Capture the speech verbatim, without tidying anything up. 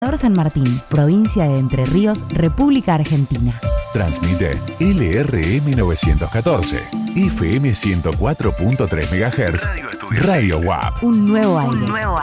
San Martín, provincia de Entre Ríos, República Argentina. Transmite L R M novecientos catorce, F M ciento cuatro punto tres megahertz, Radio W A P. Un nuevo aire. Un nuevo aire.